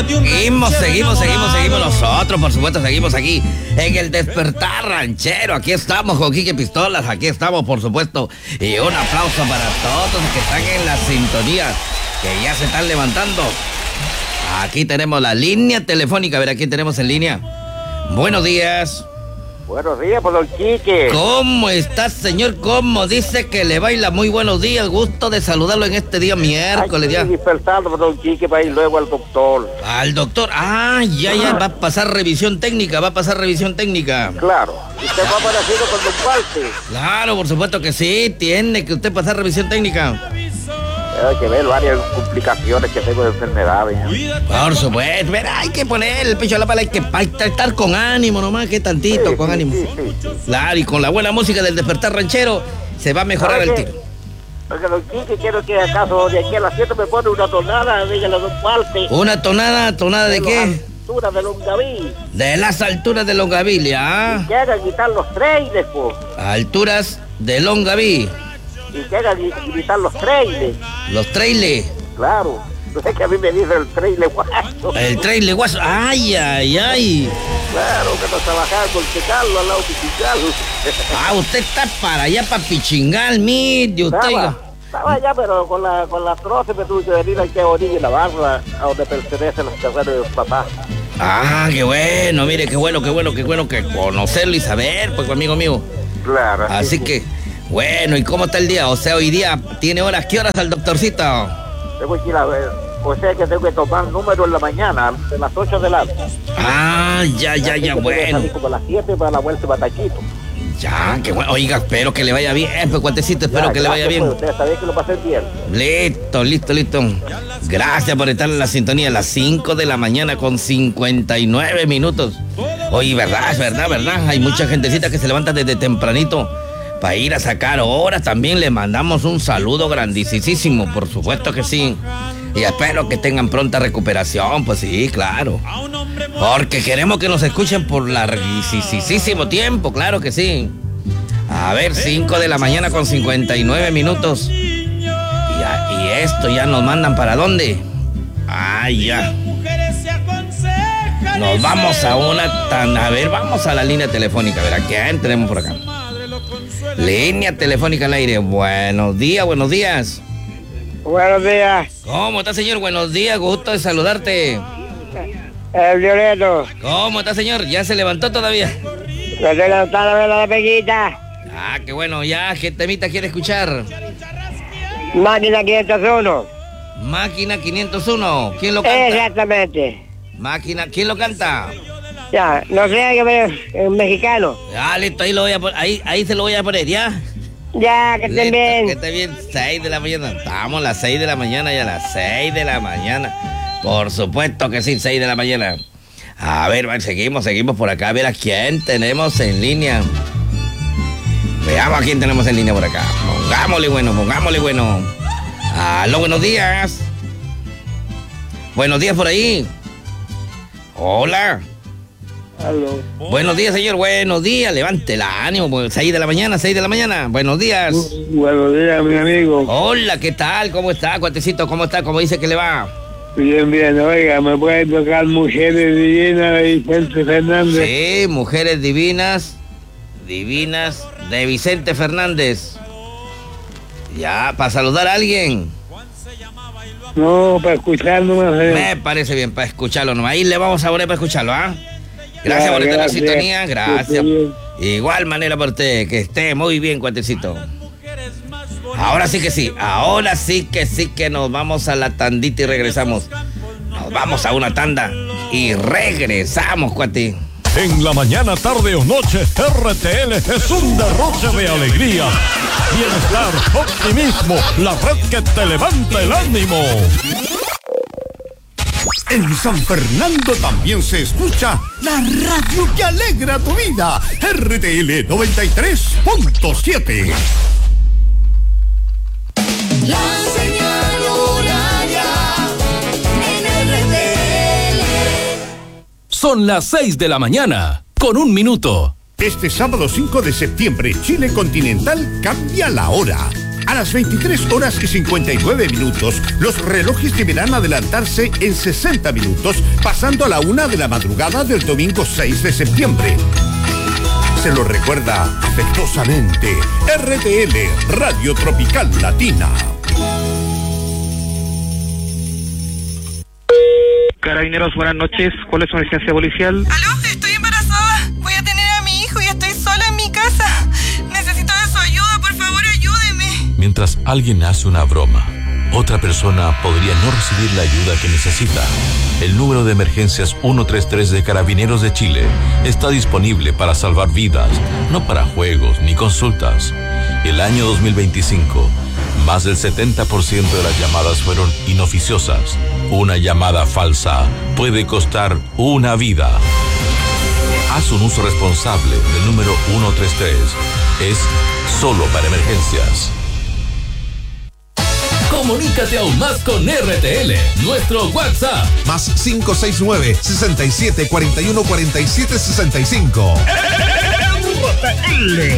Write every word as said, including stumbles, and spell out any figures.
Seguimos, seguimos, seguimos, seguimos nosotros, por supuesto, seguimos aquí en el Despertar Ranchero. Aquí estamos con Quique Pistolas, aquí estamos, por supuesto. Y un aplauso para todos los que están en la sintonía, que ya se están levantando. Aquí tenemos la línea telefónica, a ver, aquí tenemos en línea. Buenos días. Buenos días, por don Quique. ¿Cómo está, señor? ¿Cómo dice que le baila? Muy buenos días, gusto de saludarlo en este día miércoles. Aquí despertando por don Quique para ir luego al doctor. Al doctor, ah, ya, ya, va a pasar revisión técnica, va a pasar revisión técnica. Claro, ¿usted va aparecido con don Walter? Claro, por supuesto que sí, tiene que usted pasar revisión técnica. Hay que ver varias complicaciones que tengo de enfermedades. ¿eh? Por supuesto, verá, hay que poner el pecho a la pala, hay que estar con ánimo nomás, que tantito, sí, con sí, ánimo. Sí, sí, sí. Claro, y con la buena música del Despertar Ranchero se va a mejorar el tiro. Porque don Quique, quiero que acaso de aquí a las siete me pone una tonada, dígale a don Walter. ¿Una tonada? ¿Tonada de, de qué? De las alturas de Longaví. De las alturas de Longaví, ¿ah? Y que hagan quitar los trailers, pues. Alturas de Longaví. Y que hagan gritar los trailers. ¿Los trailers? Claro. No sé que a mí me dice el trailer guaso. El trailer guaso. Ay, ay, ay. Claro, que no trabajaba con Chicalo al lado de Pichingal. Ah, usted está para allá, para Pichingal, mire usted. Estaba, estaba allá, pero con la con la troce me tuve que venir aquí a Orilla y la Barra, a donde pertenecen los terrenos de los papás. Ah, qué bueno, mire, qué bueno, qué bueno, qué bueno que conocerlo y saber, pues, amigo mío. Claro. Así sí, que, sí. Bueno, ¿y cómo está el día? O sea, hoy día tiene horas, ¿qué horas al doctorcito? Tengo que ir a ver, o sea que tengo que tomar número en la mañana, de las ocho de la noche. Ah, ya, ya, ya, bueno. Como a las siete para la vuelta de Bataquito. Ya, qué bueno. Oiga, espero que le vaya bien, pues, cuatecito, espero ya, que gracias, le vaya bien. Pues, usted sabía que lo pasé bien. Listo, listo, listo. Gracias por estar en la sintonía a las cinco de la mañana con cincuenta y nueve minutos. Oye, verdad, es verdad, verdad. Hay mucha gentecita que se levanta desde tempranito para ir a sacar horas. También le mandamos un saludo grandísimo, por supuesto que sí. Y espero que tengan pronta recuperación, pues sí, claro. Porque queremos que nos escuchen por larguísimo tiempo, claro que sí. A ver, cinco de la mañana con cincuenta y nueve minutos. Y, ya, y esto ya nos mandan para dónde. Ah, ya. Nos vamos a una tan... A ver, vamos a la línea telefónica. A ver, aquí entremos por acá. Línea telefónica al aire. Buenos días, buenos días. Buenos días. ¿Cómo está, señor? Buenos días, gusto de saludarte. El Violeto. ¿Cómo está, señor? ¿Ya se levantó todavía? Ya se levantó la la peguita. Ah, qué bueno, ya, ¿qué temita quiere escuchar? Máquina quinientos uno. Máquina quinientos uno. ¿Quién lo canta? Exactamente. Máquina, ¿quién lo canta? Ya, no sé, que es mexicano. Ya, listo, ahí lo voy a poner, ahí, ahí se lo voy a poner, ¿ya? Ya, que estén bien. Que esté bien, seis de la mañana. Estamos a las seis de la mañana ya, a las seis de la mañana. Por supuesto que sí, seis de la mañana. A ver, seguimos, seguimos por acá. A ver a quién tenemos en línea. Veamos a quién tenemos en línea por acá. Pongámosle bueno, pongámosle bueno. Aló, buenos días. Buenos días por ahí. Hola. Aló. Buenos días, señor. Buenos días. Levante el ánimo. seis de la mañana, seis de la mañana. Buenos días. Buenos días, mi amigo. Hola, ¿qué tal? ¿Cómo está, cuatecito? ¿Cómo está? ¿Cómo dice que le va? Bien, bien. Oiga, ¿me puede tocar Mujeres Divinas de Vicente Fernández? Sí, Mujeres Divinas, Divinas de Vicente Fernández. Ya, para saludar a alguien. No, para escucharlo más. Me parece bien, para escucharlo nomás. Ahí le vamos a poner para escucharlo, ¿ah? ¿eh? Gracias por estar en la sintonía, gracias. Igual manera por usted, que esté muy bien, cuatecito. Ahora sí que sí, ahora sí que sí que nos vamos a la tandita y regresamos. Nos vamos a una tanda y regresamos, cuate. En la mañana, tarde o noche, R T L es un derroche de alegría, bienestar, optimismo, la red que te levanta el ánimo. En San Fernando también se escucha la radio que alegra tu vida, R T L noventa y tres punto siete. La señal horaria en R T L. Son las seis de la mañana, con un minuto. Este sábado cinco de septiembre, Chile Continental cambia la hora. A las veintitrés horas y cincuenta y nueve minutos, los relojes deberán adelantarse en sesenta minutos, pasando a la una de la madrugada del domingo seis de septiembre. Se lo recuerda afectuosamente R T L, Radio Tropical Latina. Carabineros, buenas noches. ¿Cuál es su emergencia policial? Aló, estoy embarazada. Voy a tener a mi hijo y estoy sola en mi casa. Necesito de su ayuda, por favor, ayúdeme. Mientras alguien hace una broma, otra persona podría no recibir la ayuda que necesita. El número de emergencias ciento treinta y tres de Carabineros de Chile está disponible para salvar vidas, no para juegos ni consultas. El año dos mil veinticinco, más del setenta por ciento de las llamadas fueron inoficiosas. Una llamada falsa puede costar una vida. Haz un uso responsable del número ciento treinta y tres. Es solo para emergencias. Comunícate aún más con R T L. Nuestro WhatsApp. Más cinco seis nueve, sesenta y siete, cuarenta y uno, cuarenta y siete, sesenta y cinco. R T L.